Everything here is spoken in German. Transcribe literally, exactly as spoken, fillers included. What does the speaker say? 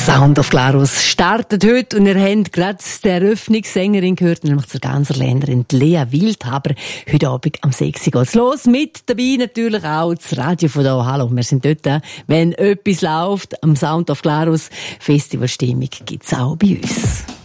Sound of Glarus startet heute und ihr habt gerade die Eröffnungssängerin gehört, nämlich zur Ganserländerin Lea Wildhaber. Heute Abend am sechs Uhr geht's los. Mit dabei natürlich auch das Radio von da. Hallo, wir sind dort, wenn etwas läuft. Am Sound of Glarus Festivalstimmung gibt's auch bei uns.